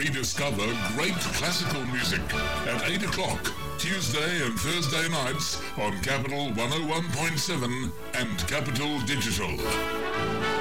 rediscover great classical music at 8 o'clock, Tuesday and Thursday nights on Capital 101.7 and Capital Digital.